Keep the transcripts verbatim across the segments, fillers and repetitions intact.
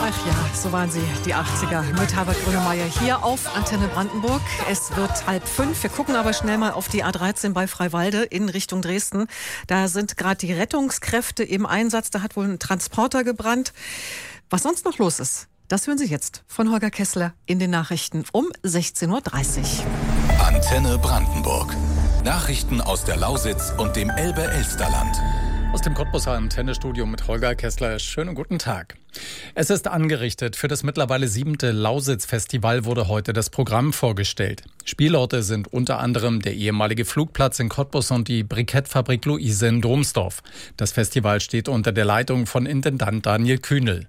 Ach ja, so waren sie, die achtziger, mit Herbert Grönemeyer hier auf Antenne Brandenburg. Es wird halb fünf. Wir gucken aber schnell mal auf die A dreizehn bei Freiwalde in Richtung Dresden. Da sind gerade die Rettungskräfte im Einsatz. Da hat wohl ein Transporter gebrannt. Was sonst noch los ist, das hören Sie jetzt von Holger Kessler in den Nachrichten um sechzehn Uhr dreißig. Antenne Brandenburg. Nachrichten aus der Lausitz und dem Elbe-Elsterland. Aus dem Cottbuser Antennestudio mit Holger Kessler. Schönen guten Tag. Es ist angerichtet. Für das mittlerweile siebente Lausitz-Festival wurde heute das Programm vorgestellt. Spielorte sind unter anderem der ehemalige Flugplatz in Cottbus und die Brikettfabrik Luise in Domsdorf. Das Festival steht unter der Leitung von Intendant Daniel Kühnel.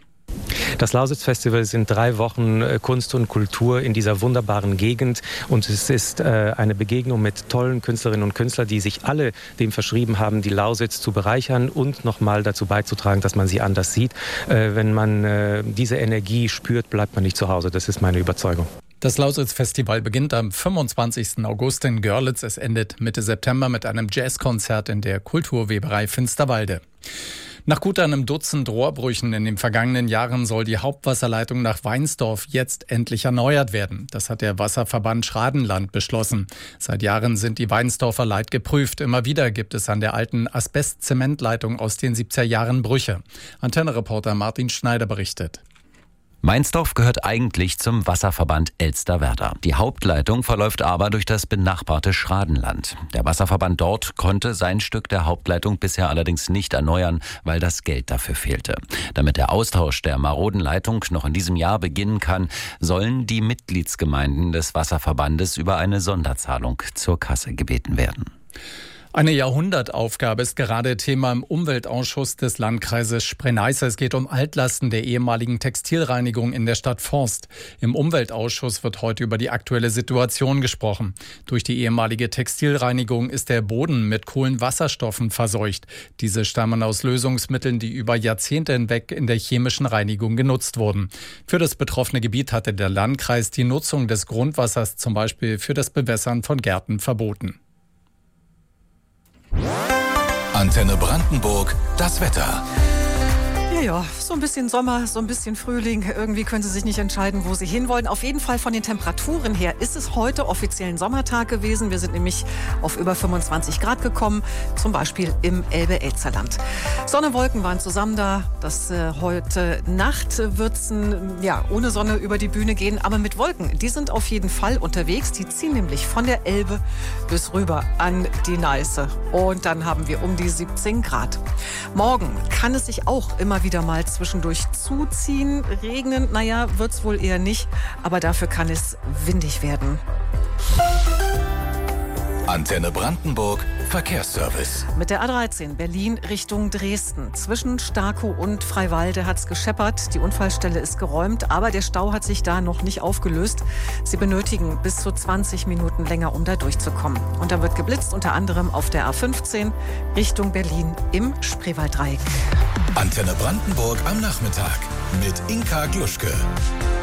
Das Lausitz-Festival sind drei Wochen Kunst und Kultur in dieser wunderbaren Gegend und es ist äh, eine Begegnung mit tollen Künstlerinnen und Künstlern, die sich alle dem verschrieben haben, die Lausitz zu bereichern und nochmal dazu beizutragen, dass man sie anders sieht. Äh, wenn man äh, diese Energie spürt, bleibt man nicht zu Hause. Das ist meine Überzeugung. Das Lausitz-Festival beginnt am fünfundzwanzigsten August in Görlitz. Es endet Mitte September mit einem Jazzkonzert in der Kulturweberei Finsterwalde. Nach gut einem Dutzend Rohrbrüchen in den vergangenen Jahren soll die Hauptwasserleitung nach Weinsdorf jetzt endlich erneuert werden. Das hat der Wasserverband Schradenland beschlossen. Seit Jahren sind die Weinsdorfer Leit geprüft. Immer wieder gibt es an der alten Asbest-Zementleitung aus den siebziger Jahren Brüche. Antenne-Reporter Martin Schneider berichtet. Weinsdorf gehört eigentlich zum Wasserverband Elsterwerda. Die Hauptleitung verläuft aber durch das benachbarte Schradenland. Der Wasserverband dort konnte sein Stück der Hauptleitung bisher allerdings nicht erneuern, weil das Geld dafür fehlte. Damit der Austausch der maroden Leitung noch in diesem Jahr beginnen kann, sollen die Mitgliedsgemeinden des Wasserverbandes über eine Sonderzahlung zur Kasse gebeten werden. Eine Jahrhundertaufgabe ist gerade Thema im Umweltausschuss des Landkreises Spree-Neiße. Es geht um Altlasten der ehemaligen Textilreinigung in der Stadt Forst. Im Umweltausschuss wird heute über die aktuelle Situation gesprochen. Durch die ehemalige Textilreinigung ist der Boden mit Kohlenwasserstoffen verseucht. Diese stammen aus Lösungsmitteln, die über Jahrzehnte hinweg in der chemischen Reinigung genutzt wurden. Für das betroffene Gebiet hatte der Landkreis die Nutzung des Grundwassers zum Beispiel für das Bewässern von Gärten verboten. Antenne Brandenburg, das Wetter. Ja, ja, so ein bisschen Sommer, so ein bisschen Frühling. Irgendwie können Sie sich nicht entscheiden, wo Sie hinwollen. Auf jeden Fall von den Temperaturen her ist es heute offiziell ein Sommertag gewesen. Wir sind nämlich auf über fünfundzwanzig Grad gekommen, zum Beispiel im Elbe-Elsterland. Sonne, Wolken waren zusammen da. Das äh, heute Nacht wird's ja ohne Sonne über die Bühne gehen, aber mit Wolken. Die sind auf jeden Fall unterwegs. Die ziehen nämlich von der Elbe bis rüber an die Neiße. Und dann haben wir um die siebzehn Grad. Morgen kann es sich auch immer wieder mal zwischendurch zuziehen. Regnen, naja, wird's wohl eher nicht, aber dafür kann es windig werden. Antenne Brandenburg, Verkehrsservice. Mit der A dreizehn Berlin Richtung Dresden. Zwischen Starkow und Freiwalde hat's gescheppert. Die Unfallstelle ist geräumt, aber der Stau hat sich da noch nicht aufgelöst. Sie benötigen bis zu zwanzig Minuten länger, um da durchzukommen. Und da wird geblitzt, unter anderem auf der A fünfzehn Richtung Berlin im Spreewalddreieck. Antenne Brandenburg am Nachmittag mit Inka Gluschke.